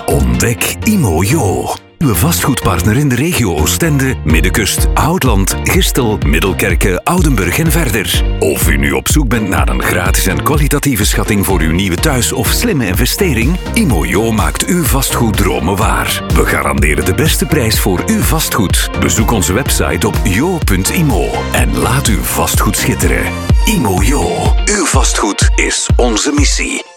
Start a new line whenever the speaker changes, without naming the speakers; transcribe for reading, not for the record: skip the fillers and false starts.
Ontdek Imo.jo. Uw vastgoedpartner in de regio Oostende, Middenkust, Houtland, Gistel, Middelkerke, Oudenburg en verder. Of u nu op zoek bent naar een gratis en kwalitatieve schatting voor uw nieuwe thuis of slimme investering, Imo.jo maakt uw vastgoeddromen waar. We garanderen de beste prijs voor uw vastgoed. Bezoek onze website op jo.imo en laat uw vastgoed schitteren. Imo.jo. Uw vastgoed is onze missie.